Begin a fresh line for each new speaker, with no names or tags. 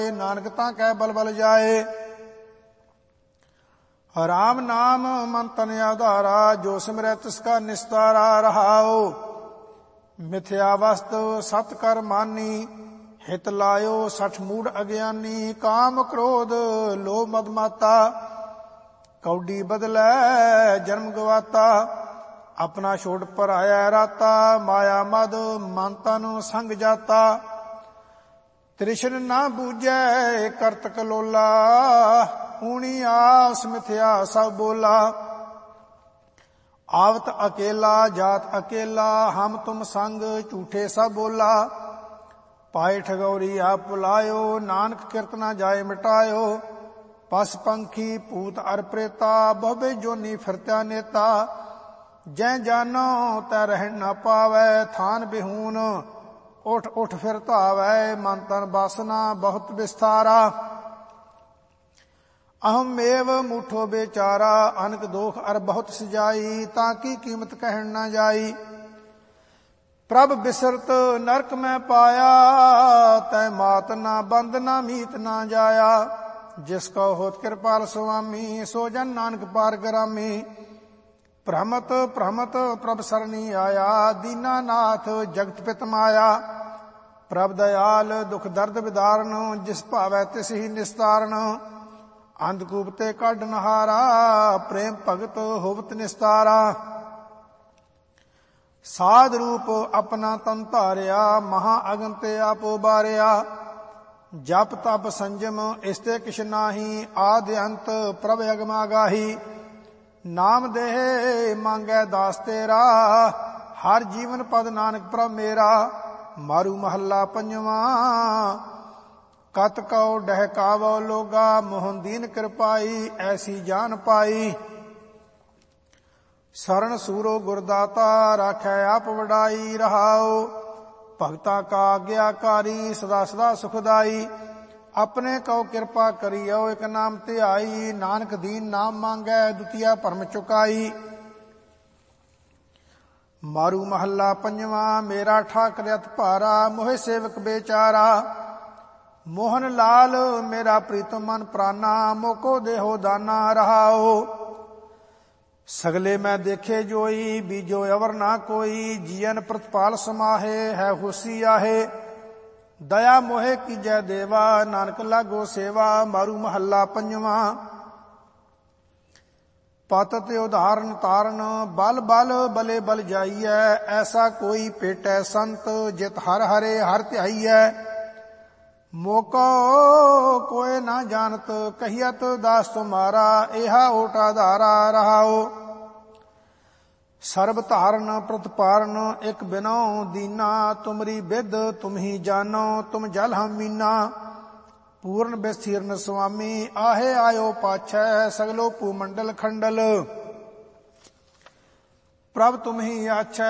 नानक तां कै बल बल जाए। राम नाम मन तन आधारा, जो सिमरै तिसका निस्तारा। रहाओ मिथ्या वस्तु सत कर मानी, हित लायो सठ मूढ़ अज्ञानी। काम क्रोध लोभ मद माता, कौडी बदलै जन्म गवाता। अपना छोड़ पर आया राता, माया मद मन तन संग जाता। तृष्ण ना बूझै करत कलोला, ऊणी आस मिथ्या सब बोला। आवत अकेला जात अकेला, हम तुम संग झूठे सब बोला। पाए ठगौरी आप बुलायो, नानक किरत ना जाए मिटायो। पस पंखी भूत अर प्रेता, बहुबे जोनी फिरत्या नेता। जै जानो तै रहन न पावै, थान बिहून उठ उठ फिर धावै। मन तन बासना बहुत विस्तारा, अहम एव मूठो बेचारा। अनक दोख अर बहुत सजाई, ताकि कीमत कहन न जाई। प्रभ बिसरत नरक में पाया, तै मात ना बंद ना मीत ना जाया। जिसको होत कृपाल स्वामी, सो जन नानक पार ग्रामी। भ्रमत भ्रमत प्रभ सरनी आया, दीनानाथ जगत पित माया। प्रभ दयाल दुख दर्द विदारण, जिस भावै तिस ही निस्तारण। अंधकूप ते कढ नहारा, प्रेम भगत होवत निस्तारा। साध रूप अपना तन धारिया, महा अगन ते आपो बारिया। जप तप संजम इसते किछ नाही, आदि अंत प्रभ अगमा गाही। नाम देह मांगै दास तेरा, हर जीवन पद नानक प्रभ मेरा। मारू महला पंजवा, कत कौ डहकावो लोगा। मोहन दीन कृपाई, ऐसी जान पाई। शरण सूरो गुरदाता, राखै आप वडाई। रहाओ भगता का आज्ञाकारी, सदा सदा सुखदाई। अपने कौ कृपा करियो, एक नाम ध्याई। नानक दीन नाम मांगै, दुतिया भरम चुकाई। मारू महला पंजवा, मेरा ठाकर अत भारा। मोहे सेवक बेचारा, मोहन लाल मेरा प्रीतम मन प्राना। मोको देहो दाना। रहाओ सगले मैं देखे जोई, बीजो अवर ना कोई। जियन प्रतिपाल समाहे, है हुसी आहे। दया मोहे की जय देवा, नानक लागो सेवा। मारू महला पंजवा, पतत उदाहरण तारण। बल बल बले बल जाइयै, ऐसा कोई पेटै संत। जित हर हरे हर ध्याइयै, मोको कोय ना जानत। कहियत दास तुम्हारा, एहा ओटा धारा। रहाओ सर्व धारण प्रतिपारण, एक बिनो दीना। तुमरी विद तुम ही जानो, तुम जल हम मीना। पूर्ण विस्तीर्ण स्वामी, आहे आयो पाछै। सगलो भूमंडल खंडल, प्रभ तुम ही आछै।